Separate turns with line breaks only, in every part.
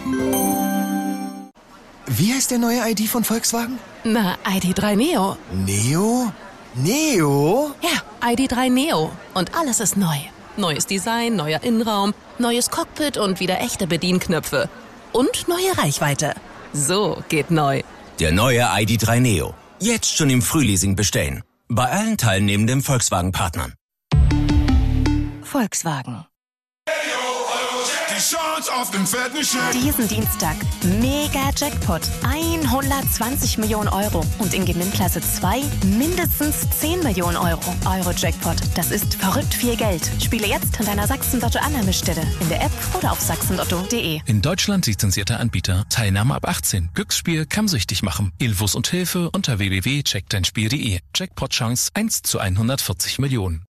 Wie heißt der neue ID von Volkswagen?
Na, ID.3 Neo.
Neo? Neo?
Ja, ID.3 Neo. Und alles ist neu. Neues Design, neuer Innenraum, neues Cockpit und wieder echte Bedienknöpfe. Und neue Reichweite. So geht neu.
Der neue ID.3 Neo. Jetzt schon im Frühleasing bestellen. Bei allen teilnehmenden Volkswagen-Partnern.
Volkswagen.
Auf dem fetten Scheck.
Diesen Dienstag Mega Jackpot 120 Millionen Euro und in Gewinnklasse 2 mindestens 10 Millionen Euro. Euro-Jackpot, das ist verrückt viel Geld. Spiele jetzt an deiner Sachsen-Lotto-Annahmestelle in der App oder auf sachsenlotto.de.
In Deutschland lizenzierter Anbieter. Teilnahme ab 18. Glücksspiel kann süchtig machen. Infos und Hilfe unter www.checkdeinspiel.de. Jackpot-Chance 1 zu 140 Millionen.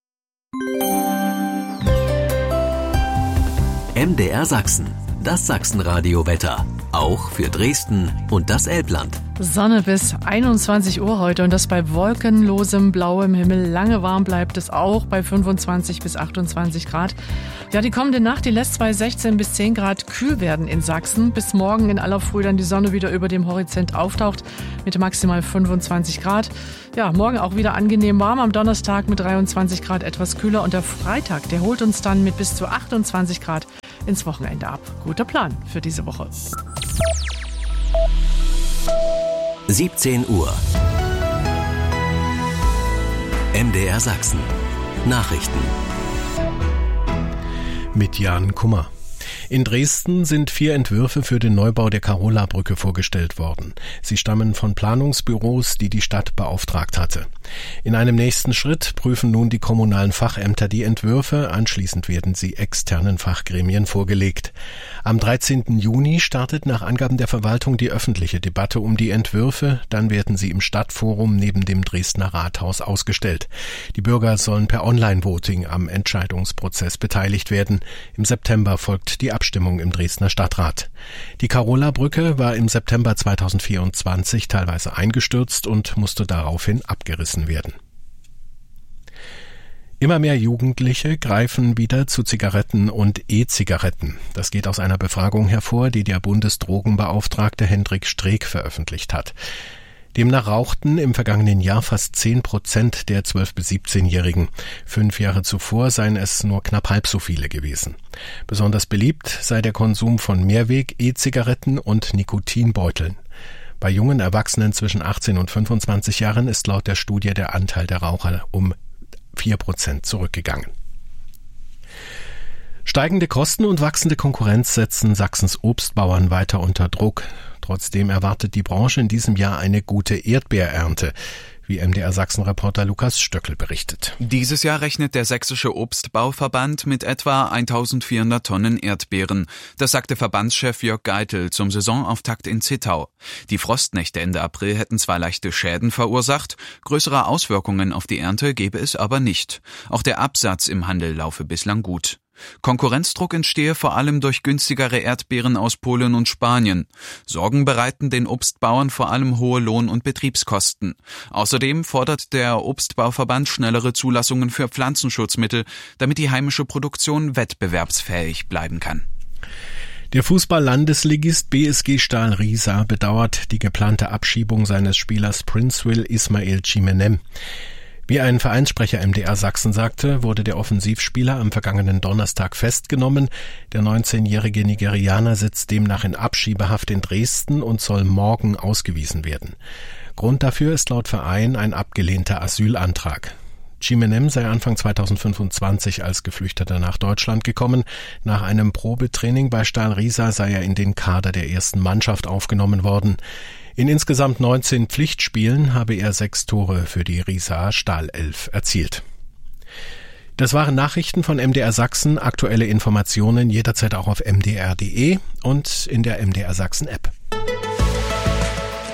MDR Sachsen, das Sachsenradio-Wetter. Auch für Dresden und das Elbland.
Sonne bis 21 Uhr heute und das bei wolkenlosem blauem Himmel. Lange warm bleibt es auch bei 25 bis 28 Grad. Ja, die kommende Nacht, die lässt bei 16 bis 10 Grad kühl werden in Sachsen. Bis morgen in aller Früh dann die Sonne wieder über dem Horizont auftaucht mit maximal 25 Grad. Ja, morgen auch wieder angenehm warm. Am Donnerstag mit 23 Grad etwas kühler. Und der Freitag, der holt uns dann mit bis zu 28 Grad ins Wochenende ab. Guter Plan für diese Woche.
17 Uhr. MDR Sachsen. Nachrichten.
Mit Jan Kummer. In Dresden sind 4 Entwürfe für den Neubau der Karola-Brücke vorgestellt worden. Sie stammen von Planungsbüros, die die Stadt beauftragt hatte. In einem nächsten Schritt prüfen nun die kommunalen Fachämter die Entwürfe. Anschließend werden sie externen Fachgremien vorgelegt. Am 13. Juni startet nach Angaben der Verwaltung die öffentliche Debatte um die Entwürfe. Dann werden sie im Stadtforum neben dem Dresdner Rathaus ausgestellt. Die Bürger sollen per Online-Voting am Entscheidungsprozess beteiligt werden. Im September folgt die Abstimmung im Dresdner Stadtrat. Die Karola-Brücke war im September 2024 teilweise eingestürzt und musste daraufhin abgerissen werden. Immer mehr Jugendliche greifen wieder zu Zigaretten und E-Zigaretten. Das geht aus einer Befragung hervor, die der Bundesdrogenbeauftragte Hendrik Streeck veröffentlicht hat. Demnach rauchten im vergangenen Jahr fast 10% der 12- bis 17-Jährigen. 5 Jahre zuvor seien es nur knapp halb so viele gewesen. Besonders beliebt sei der Konsum von Mehrweg-E-Zigaretten und Nikotinbeuteln. Bei jungen Erwachsenen zwischen 18 und 25 Jahren ist laut der Studie der Anteil der Raucher um 4% zurückgegangen. Steigende Kosten und wachsende Konkurrenz setzen Sachsens Obstbauern weiter unter Druck. Trotzdem erwartet die Branche in diesem Jahr eine gute Erdbeerernte, wie MDR Sachsen-Reporter Lukas Stöckel berichtet.
Dieses Jahr rechnet der Sächsische Obstbauverband mit etwa 1400 Tonnen Erdbeeren. Das sagte Verbandschef Jörg Geitel zum Saisonauftakt in Zittau. Die Frostnächte Ende April hätten zwar leichte Schäden verursacht, größere Auswirkungen auf die Ernte gebe es aber nicht. Auch der Absatz im Handel laufe bislang gut. Konkurrenzdruck entstehe vor allem durch günstigere Erdbeeren aus Polen und Spanien. Sorgen bereiten den Obstbauern vor allem hohe Lohn- und Betriebskosten. Außerdem fordert der Obstbauverband schnellere Zulassungen für Pflanzenschutzmittel, damit die heimische Produktion wettbewerbsfähig bleiben kann.
Der Fußball-Landesligist BSG Stahl Riesa bedauert die geplante Abschiebung seines Spielers Princeville Ismail Chimenem. Wie ein Vereinssprecher MDR Sachsen sagte, wurde der Offensivspieler am vergangenen Donnerstag festgenommen. Der 19-jährige Nigerianer sitzt demnach in Abschiebehaft in Dresden und soll morgen ausgewiesen werden. Grund dafür ist laut Verein ein abgelehnter Asylantrag. Chimenem sei Anfang 2025 als Geflüchteter nach Deutschland gekommen. Nach einem Probetraining bei Stahl Riesa sei er in den Kader der ersten Mannschaft aufgenommen worden. In insgesamt 19 Pflichtspielen habe er 6 Tore für die Riesa Stahlelf erzielt. Das waren Nachrichten von MDR Sachsen. Aktuelle Informationen jederzeit auch auf mdr.de und in der MDR Sachsen App.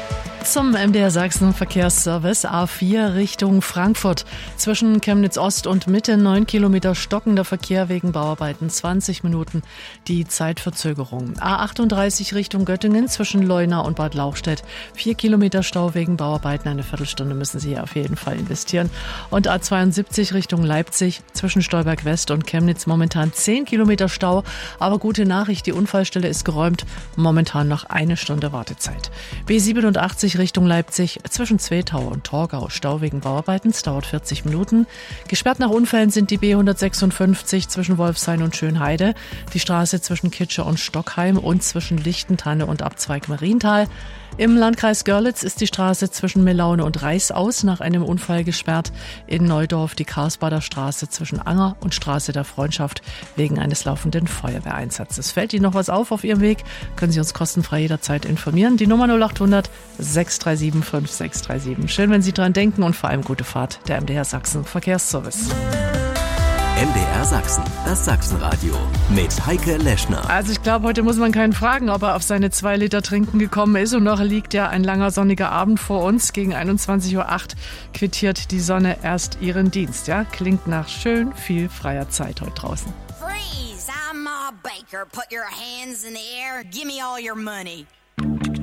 Zum MDR Sachsen Verkehrsservice A4 Richtung Frankfurt. Zwischen Chemnitz Ost und Mitte 9 Kilometer stockender Verkehr wegen Bauarbeiten, 20 Minuten die Zeitverzögerung. A38 Richtung Göttingen zwischen Leuna und Bad Lauchstädt. 4 Kilometer Stau wegen Bauarbeiten, eine Viertelstunde müssen Sie auf jeden Fall investieren. Und A72 Richtung Leipzig zwischen Stolberg West und Chemnitz momentan 10 Kilometer Stau. Aber gute Nachricht, die Unfallstelle ist geräumt. Momentan noch eine Stunde Wartezeit. B87 Richtung Leipzig zwischen Zwetau und Torgau. Stau wegen Bauarbeiten, es dauert 40 Minuten. Gesperrt nach Unfällen sind die B156 zwischen Wolfshain und Schönheide, die Straße zwischen Kitsche und Stockheim und zwischen Lichtentanne und Abzweig Marienthal. Im Landkreis Görlitz ist die Straße zwischen Melaune und Reißaus nach einem Unfall gesperrt. In Neudorf die Karlsbader Straße zwischen Anger und Straße der Freundschaft wegen eines laufenden Feuerwehreinsatzes. Fällt Ihnen noch was auf Ihrem Weg? Können Sie uns kostenfrei jederzeit informieren. Die Nummer 0800 637 5637. Schön, wenn Sie dran denken und vor allem gute Fahrt. Der MDR Sachsen Verkehrsservice.
MDR Sachsen, das Sachsenradio mit Heike Leschner.
Also ich glaube, heute muss man keinen fragen, ob er auf seine 2 Liter trinken gekommen ist. Und noch liegt ja ein langer sonniger Abend vor uns. Gegen 21:08 Uhr quittiert die Sonne erst ihren Dienst. Ja, klingt nach schön viel freier Zeit heute draußen.
Freeze! I'm Ma Baker. Put your hands in the air. Give me all your money.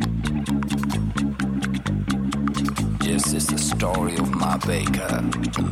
This is the story of Ma Baker,